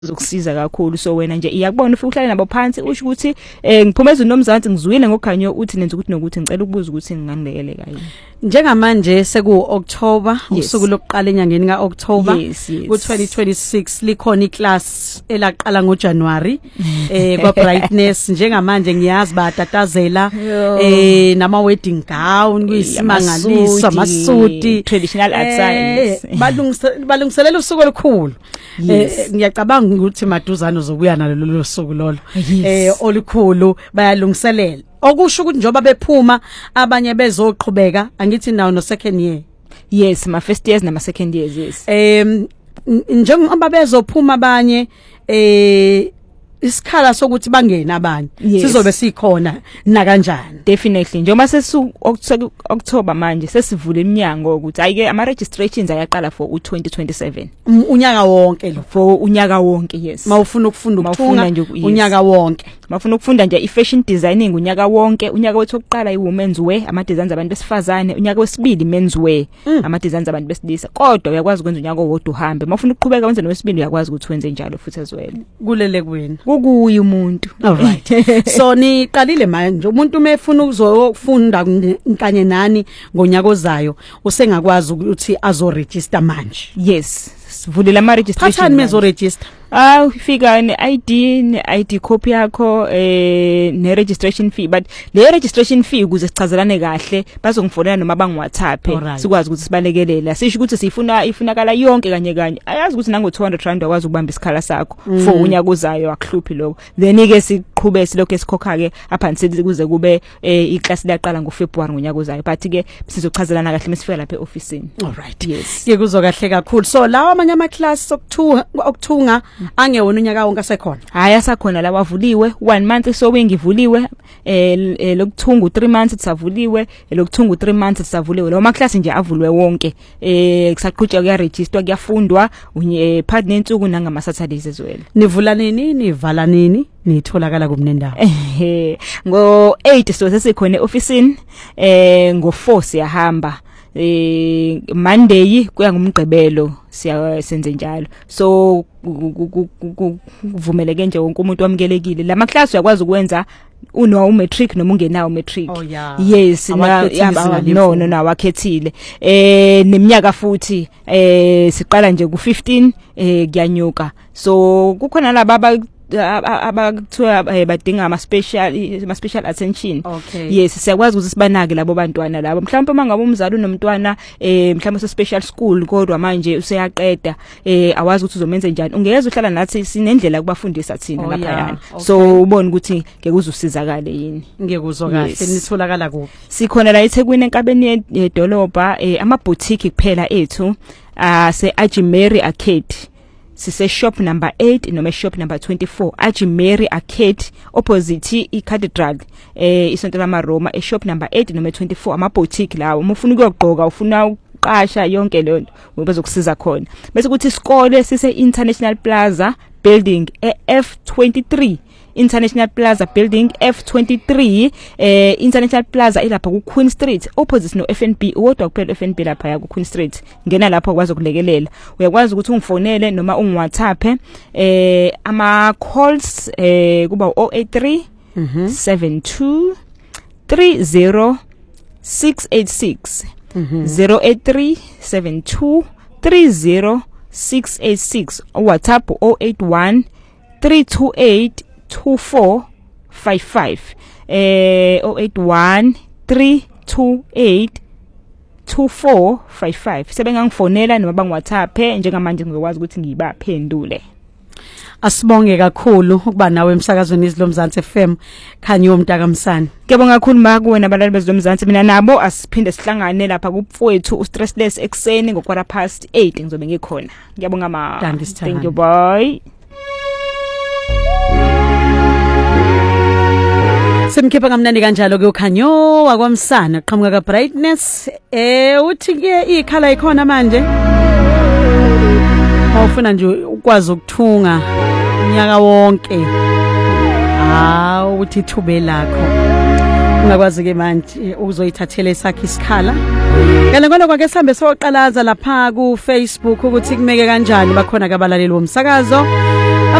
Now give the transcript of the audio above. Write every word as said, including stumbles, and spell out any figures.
zokusiza kakhulu. So wena nje iyakubona ufike uhlale nabo phansi usho ukuthi eh ngiphumeza uNomzansi ngizwile ngokhanyo uthi nenza ukuthi nokuthi ngicela ukubuza ukuthi nginganilekeleka yini. Njengamanje seku October usuku lokuqala enyangeni ka October ku twenty twenty-six likhona iclass elaqala ngo January eh kwa Brightness. Njengamanje ngiyazi batatazela eh nama wedding gown kuyisimangaliso amasudi traditional attire balungiselela usuku olukhulu. Ngiyacabanga ukuthi maduzana uzobuya nalo lolu suku lolo eh olukhulu bayalungiselela okusho ukuthi njoba bephuma abanye bezoqhubeka angithi nawo no second year. Yes, ma first years nama second years yes. Em njengoba bezophuma abanye eh isikhala sokuthi bangena abanye sizobe sikhona na kanjani. Definitely njengoba sesu October manje sesivule iminyango ukuthi ayike ama registrations ayaqala for u twenty twenty-seven unyaka wonke lo for unyaka wonke. Yes, mawufuna ukufunda ukuthunga nje unyaka wonke, mawufuna ukufunda nje i-fashion designing unyaka wonke. Unyaka wethu oqala i-women's wear ama designs abantu besifazane, unyaka wesibili men's wear mm. ama designs abantu besilisa. Kodwa uyakwazi ukwenza unyaka owodwa uhambe, mawufuna ukuqhubeka wenze nowesibili uyakwazi ukuthi wenze njalo futhi azwele kulele kwena kukuye umuntu. Alright. So niqalile manje umuntu umefuna ukuzofunda nkanye nani ngonyaka ozayo usengakwazi ukuthi azo register manje. Yes, sivulile ama registration. Phathani mezo register. Ah ufika ne I D ne I D copy yakho eh ne registration fee, but le registration fee ukuze sichazelane kahle bazongifonela noma bangi WhatsApp sikwazi ukuthi sibalekelela. Sisho ukuthi sifuna ifunakala yonke kanye kanye. Ayazi ukuthi nango two hundred rand wakwazi ukubamba isikhala sakho mm. for unyaka ozayo akuhluphi lokho. Then ke siqhubhe silokho esikhokha ke up until kuze kube eh iclass liyaqala ngo February ngonyaka ozayo, but ke sizochazelana kahle mesifika lapha eofficeini. All right. Yes. Ke kuzokahle kakhulu. So lawa amanye ama class okuthunga okuthunga angewona unyaka wonke asekhona. Hayi asakhona la wavuliwe one month so wengivuliwe eh lokuthunga three months tsavuliwe, lokuthunga three months tsavuliwe. Lawo ma class nje avuliwe wonke eh kusaqhutshwa kuya register kuyafundwa part nensuku nangama Saturdays ezwele. Nivula nini nivala nini nitholakala kumnendawo? Eh ngo eight so sesikhona eofficeini eh ngo four siyahamba. Eh Monday kuya ngumgqibelo siya senze njalo. So kuvumeleke nje wonke umuntu wamkelekile. Lama class uyakwazi ukwenza uno umatric noma ungenawo matric. Oh, yeah. Yes na no no na wakhethile eh neminyaka futhi eh siqala nje ku fifteen eh kuyanyuka. So kukhona laba abakuthiwa badinga ama special ama special attention. Okay. Yes siyakwazi ukuthi sibanake labo bantwana labo. Mhlawumbe mangabe umzali unomntwana eh mhlawumbe se special school kodwa manje useyaqeda eh awazi ukuthi uzomenze njani. Ungeze uhlala nathi sinendlela kubafundisa thina lapha yana. So ubone ukuthi ngeke uzusizakale yini. Ngeke uzokahle nitholakala kuphi? Sikhona la eThekwini enkabeni yedolobha eh ama boutique kuphela ethu ah se Ajimeri Arcade. Sise shop number eight noma shop number twenty-four Ajimeri Arcade opposite iCathedral eh isonto lama Roma e shop number eight noma twenty-four ama boutique lawo. Uma ufuna ukugqoka ufuna uqasha yonke le nto bazokusiza khona. Bese kuthi isikole sise International Plaza building e F twenty-three International Plaza building F twenty-three eh International Plaza ilapha ku Queen Street opposite no F N B. Uwodwa kuphela F N B lapha ya ku Queen Street. Ngena lapho ukwazi ukulekelela. Uyakwazi ukuthi ungifonele noma ungiWhatsApp eh ama calls eh kuba zero eight three seven two three zero six eight six zero eight three seven two three zero six eight six. WhatsApp zero eight one three two eight two four five five eh zero eight one three two eight two four five five. Sebengangifonela noma bang WhatsApp njengamanje ngizokwazi ukuthi ngibaphendule. Asibonge kakhulu ukuba nawe emsakazweni iZilomzansi F M Khanyo Mtaka Msana. Ngiyabonga kakhulu makuwena abalali beZilomzansi. Mina nabo asiphinde sihlangane lapha kupfowethu uStressless ekseni ngo quarter past eight ngizobe ngikhona. Ngiyabonga ma. Thank you bye. Simkhipha kamnandi kanjalo ke uKhanyo wakwamsana qhamuka ka Brightness eh uthi ke ikhala ikhona manje awufuna nje ukwazi ukuthunga unyaka wonke ah uthi ithube lakho ungakwazi ke manje uzoyithathela esakhe isikhala. Ngale ngalo kwake sihambe soqalaza lapha ku Facebook ukuthi kumeke kanjani bakhona kabalaleli bomsakazo.